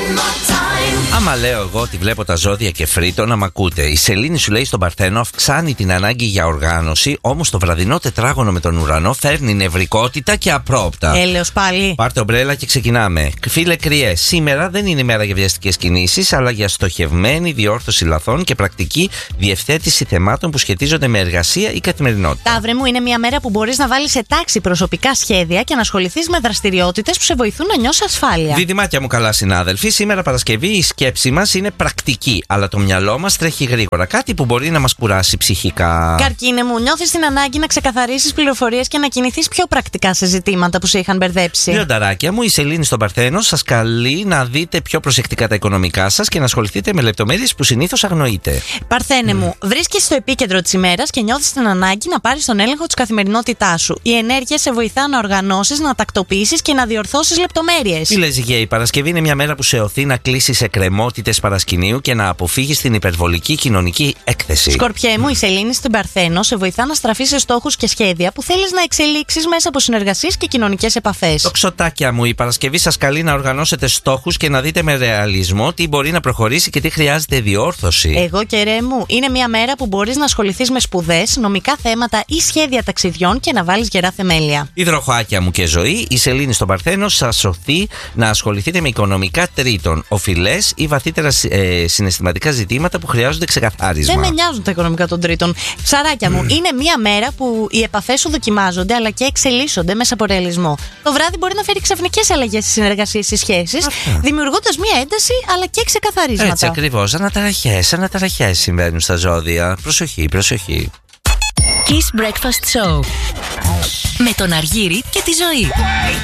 Άμα λέω εγώ ότι βλέπω τα ζώδια και φρύτω, να μ' ακούτε. Η Σελήνη σου λέει στον Παρθένο αυξάνει την ανάγκη για οργάνωση, όμως το βραδινό τετράγωνο με τον ουρανό φέρνει νευρικότητα και απρόπτα. Έλεος πάλι. Πάρτε ομπρέλα και ξεκινάμε. Φίλε Κριέ, σήμερα δεν είναι μέρα για βιαστικές κινήσεις, αλλά για στοχευμένη διόρθωση λαθών και πρακτική διευθέτηση θεμάτων που σχετίζονται με εργασία ή καθημερινότητα. Ταύρε μου, είναι μια μέρα που μπορείς να βάλεις σε τάξη προσωπικά σχέδια και να ασχοληθείς με δραστηριότητες που σε βοηθούν να νιώσεις ασφάλεια. Διδυμάκια μου, καλά συνάδελφοι, σήμερα Παρασκευή η σκέψη μας είναι πρακτική, αλλά το μυαλό μας τρέχει γρήγορα. Κάτι που μπορεί να μας κουράσει ψυχικά. Καρκίνε μου, νιώθεις την ανάγκη να ξεκαθαρίσεις πληροφορίες και να κινηθείς πιο πρακτικά σε ζητήματα που σε είχαν μπερδέψει. Λιονταράκια μου, η Σελήνη στον Παρθένο σας καλεί να δείτε πιο προσεκτικά τα οικονομικά σας και να ασχοληθείτε με λεπτομέρειες που συνήθως αγνοείτε. Παρθένε μου, βρίσκεσαι στο επίκεντρο της ημέρας και νιώθεις την ανάγκη να πάρεις τον έλεγχο της καθημερινότητάς σου. Η ενέργεια σε βοηθά να οργανώσεις, να τακτοποιήσεις και να διορθώσεις λεπτομέρειες. Τι λες, Γε, η Παρασκευή είναι μια μέρα που σε οθεί να κλείσεις εκκρεμότητες παρασκηνίου και να αποφύγεις την υπερβολική κοινωνική έκθεση. Σκορπιέ μου, η Σελήνη στην Παρθένο σε βοηθά να στραφείς σε στόχους και σχέδια που θέλεις να εξελίξεις μέσα από συνεργασίες και κοινωνικές επαφές. Τοξοτάκια μου, η Παρασκευή σας καλεί να οργανώσετε στόχους και να δείτε με ρεαλισμό τι μπορεί να προχωρήσει και τι χρειάζεται διόρθωση. Εγώ και ρε μου, είναι μια μέρα που μπορείς να ασχοληθείς με σπουδές, νομικά θέματα ή σχέδια ταξιδιών και να βάλεις γερά θεμέλια. Υδροχοάκια μου και ζωή, η Σελήνη στον Παρθένο σας σωθεί να ασχοληθείτε με οικονομικά τρίτων, οφειλές ή βαθύτερα συναισθηματικά ζητήματα που χρειάζονται ξεκαθάρισμα. Δεν με νοιάζουν τα οικονομικά των τρίτων. Ψαράκια μου, είναι μια μέρα που οι επαφές σου δοκιμάζονται αλλά και εξελίσσονται μέσα από ρεαλισμό. Το βράδυ μπορεί να φέρει ξαφνικές αλλαγές στις συνεργασίες, στις σχέσεις, δημιουργώντας μια ένταση αλλά και ξεκαθαρίσματα. Έτσι ακριβώς. Αναταραχές συμβαίνουν στα ζώδια. Προσοχή, προσοχή. Kiss Breakfast Show με τον Αργύρη και τη Ζωή.